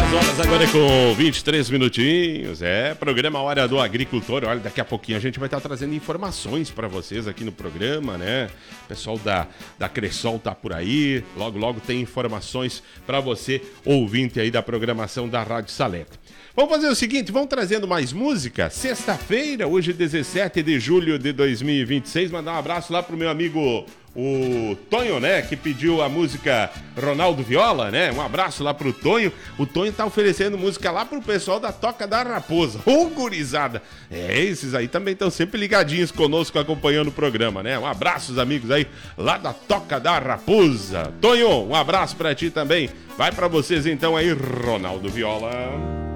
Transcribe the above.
Horas agora é com 23 minutinhos. Programa Hora do Agricultor. Olha, daqui a pouquinho a gente vai estar trazendo informações para vocês aqui no programa, né? O pessoal da Cressol tá por aí. Logo, logo tem informações para você, ouvinte aí da programação da Rádio Salete. Vamos fazer o seguinte, vamos trazendo mais música. Sexta-feira, hoje 17 de julho de 2026. Mandar um abraço lá pro meu amigo o Tonho, né, que pediu a música Ronaldo Viola, né? Um abraço lá pro Tonho. O Tonho tá oferecendo música lá pro pessoal da Toca da Raposa. Ô, gurizada! Esses aí também estão sempre ligadinhos conosco, acompanhando o programa, né? Um abraço, os amigos aí lá da Toca da Raposa. Tonho, um abraço pra ti também. Vai pra vocês então aí, Ronaldo Viola.